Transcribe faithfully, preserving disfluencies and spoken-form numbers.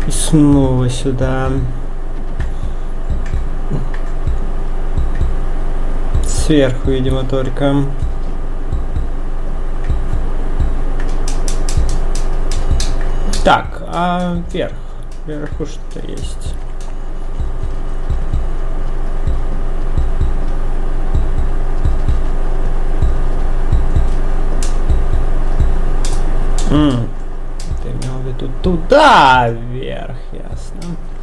И снова сюда. Сверху, видимо, только. Так, а вверх? Вверху что-то есть. М, ты имел в виду туда вверх, ясно.